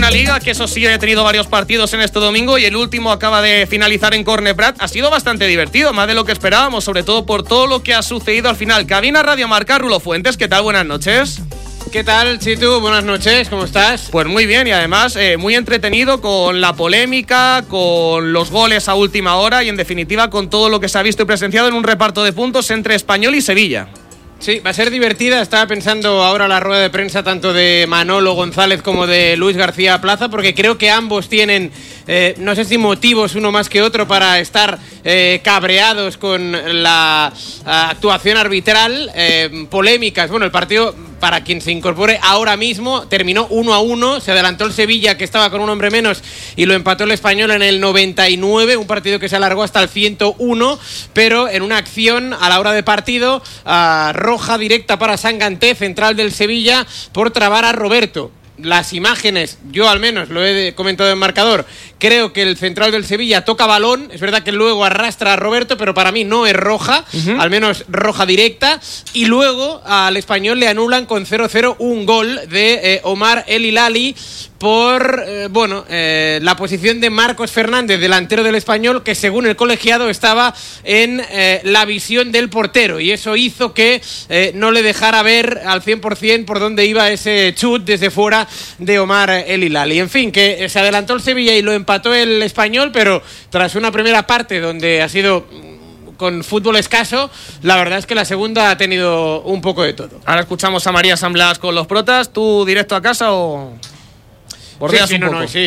una liga que eso sí ha tenido varios partidos en este domingo y el último acaba de finalizar en Cornellà Prat. Ha sido bastante divertido, más de lo que esperábamos, sobre todo por todo lo que ha sucedido al final. Cabina Radio Marca, Rulo Fuentes, ¿qué tal? Buenas noches. ¿Qué tal, Chitu? Buenas noches, ¿cómo estás? Pues muy bien y además muy entretenido con la polémica, con los goles a última hora y en definitiva con todo lo que se ha visto y presenciado en un reparto de puntos entre Español y Sevilla. Sí, va a ser divertida. Estaba pensando ahora la rueda de prensa tanto de Manolo González como de Luis García Plaza, porque creo que ambos tienen, no sé si motivos uno más que otro para estar cabreados con la actuación arbitral, polémicas. Bueno, el partido, para quien se incorpore ahora mismo, terminó 1-1, se adelantó el Sevilla, que estaba con un hombre menos, y lo empató el Español en el 99, un partido que se alargó hasta el 101, pero en una acción a la hora de partido, roja directa para Sanganté, central del Sevilla, por trabar a Roberto. Las imágenes, yo al menos lo he comentado en marcador, creo que el central del Sevilla toca balón, es verdad que luego arrastra a Roberto, pero para mí no es roja, al menos roja directa, y luego al Español le anulan con 0-0 un gol de Omar El Hilali por la posición de Marcos Fernández, delantero del Español, que según el colegiado estaba en la visión del portero, y eso hizo que no le dejara ver al 100% por dónde iba ese chut desde fuera de Omar El Hilali. En fin, que se adelantó el Sevilla y lo empató el Español, pero tras una primera parte donde ha sido con fútbol escaso, la verdad es que la segunda ha tenido un poco de todo. Ahora escuchamos a María San Blas con los protas. ¿Tú directo a casa o...? Sí,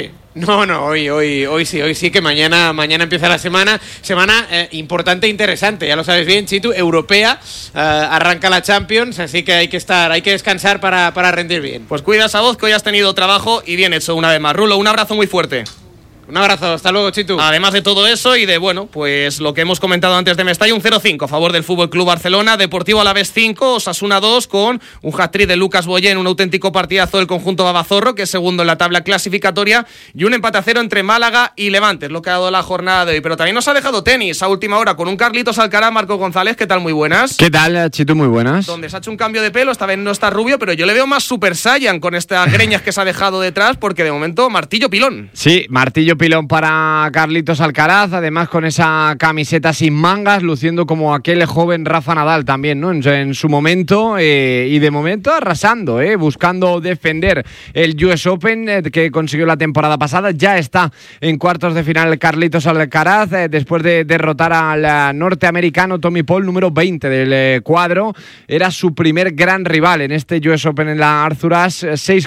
hoy sí, que mañana empieza la semana importante e interesante, ya lo sabes bien, Chitu, europea, arranca la Champions, así que hay que descansar para rendir bien. Pues cuida esa voz, que hoy has tenido trabajo y bien hecho una vez más. Rulo, un abrazo muy fuerte. Un abrazo, hasta luego, Chitu. Además de todo eso y de, pues lo que hemos comentado antes de Mestalla, un 0-5 a favor del Fútbol Club Barcelona, Deportivo Alavés 5, Osasuna 2, con un hat-trick de Lucas Boyén, un auténtico partidazo del conjunto babazorro, que es segundo en la tabla clasificatoria, y un empate a 0 entre Málaga y Levante, es lo que ha dado la jornada de hoy. Pero también nos ha dejado tenis a última hora con un Carlitos Alcaraz, Marco González. ¿Qué tal? Muy buenas. ¿Qué tal, Chitu? Muy buenas. Donde se ha hecho un cambio de pelo, esta vez no está rubio, pero yo le veo más Super Saiyan con estas greñas que se ha dejado detrás, porque de momento martillo pilón. Sí, martillo pilón para Carlitos Alcaraz, además con esa camiseta sin mangas, luciendo como aquel joven Rafa Nadal también, ¿no? En su momento, y de momento arrasando, buscando defender el US Open que consiguió la temporada pasada. Ya está en cuartos de final Carlitos Alcaraz, después de derrotar al norteamericano Tommy Paul, número 20 del cuadro. Era su primer gran rival en este US Open en la Arthur Ashe, 6-4,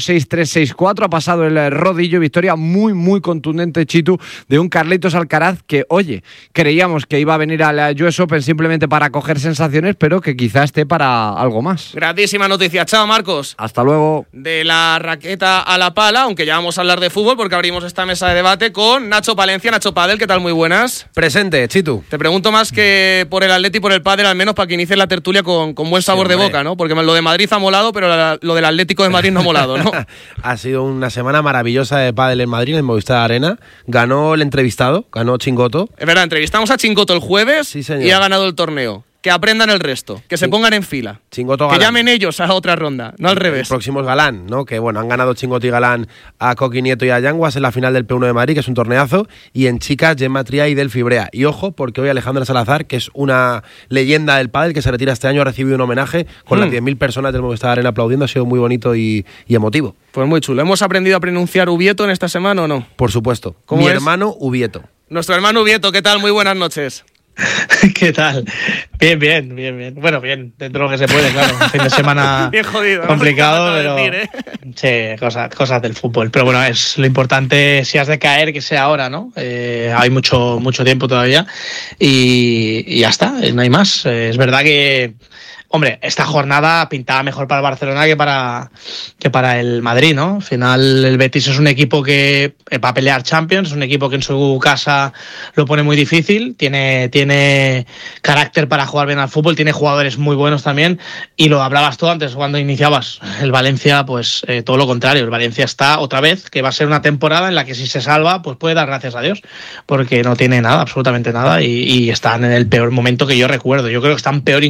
6-3, 6-4. Ha pasado el rodillo, victoria muy, muy contundente, Chitu, de un Carlitos Alcaraz que, oye, creíamos que iba a venir al US Open simplemente para coger sensaciones, pero que quizás esté para algo más. Grandísima noticia. Chao, Marcos. Hasta luego. De la raqueta a la pala, aunque ya vamos a hablar de fútbol porque abrimos esta mesa de debate con Nacho Palencia. Nacho Padel, ¿qué tal? Muy buenas. Presente, Chitu. Te pregunto más que por el Atleti y por el Padel, al menos para que inicie la tertulia con buen sabor de boca, ¿no? Porque lo de Madrid ha molado, pero lo del Atlético de Madrid no ha molado, ¿no? Ha sido una semana maravillosa de pádel en Madrid, en Movistar Arena. Ganó el entrevistado, ganó Chingoto. Es verdad, entrevistamos a Chingoto el jueves, sí, señor, y ha ganado el torneo. Que aprendan el resto, que se pongan en fila. Chingoto que Galán. Llamen ellos a otra ronda, no al revés. El próximo es Galán, ¿no? Que bueno, han ganado Chingoto y Galán a Coqui Nieto y a Yanguas en la final del P1 de Madrid, que es un torneazo, y en chicas Gemma Tria y Delphi Brea. Y ojo, porque hoy Alejandra Salazar, que es una leyenda del pádel que se retira este año, ha recibido un homenaje con las 10.000 personas del Movistar Arena aplaudiendo. Ha sido muy bonito y emotivo. Pues muy chulo. ¿Hemos aprendido a pronunciar Ubieto en esta semana o no? Por supuesto. ¿Cómo Mi es? hermano Ubieto. Nuestro hermano Ubieto, ¿qué tal? Muy buenas noches. ¿Qué tal? Bien. Bueno, bien, dentro de lo que se puede, claro. Un fin de semana bien jodido, complicado, pero decir, sí, cosas del fútbol. Pero bueno, es lo importante, si has de caer, que sea ahora, ¿no? Hay mucho tiempo todavía y ya está, no hay más. Es verdad que, hombre, esta jornada pintaba mejor para el Barcelona que para el Madrid, ¿no? Al final el Betis es un equipo que va a pelear Champions, es un equipo que en su casa lo pone muy difícil, tiene carácter para jugar bien al fútbol, tiene jugadores muy buenos también, y lo hablabas tú antes cuando iniciabas. El Valencia, pues todo lo contrario, el Valencia está otra vez, que va a ser una temporada en la que si se salva, pues puede dar gracias a Dios, porque no tiene nada, absolutamente nada, y están en el peor momento que yo recuerdo. Yo creo que están peor